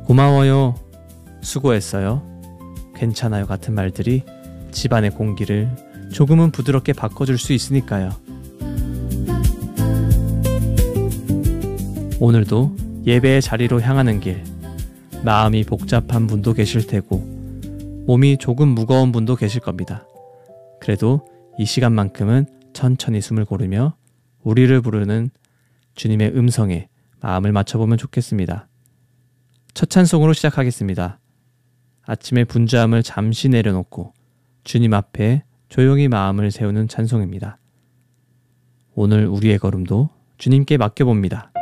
고마워요, 수고했어요, 괜찮아요 같은 말들이 집안의 공기를 조금은 부드럽게 바꿔줄 수 있으니까요. 오늘도 예배의 자리로 향하는 길, 마음이 복잡한 분도 계실 테고 몸이 조금 무거운 분도 계실 겁니다. 그래도 이 시간만큼은 천천히 숨을 고르며 우리를 부르는 주님의 음성에 마음을 맞춰보면 좋겠습니다. 첫 찬송으로 시작하겠습니다. 아침의 분주함을 잠시 내려놓고 주님 앞에 조용히 마음을 세우는 찬송입니다. 오늘 우리의 걸음도 주님께 맡겨봅니다.